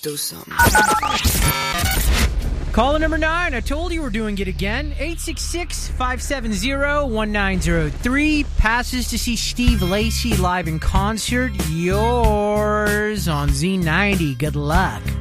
do something. Caller number 9, I told you we're doing it again. 866-570-1903. Passes to see Steve Lacy live in concert. Yours on Z90. Good luck.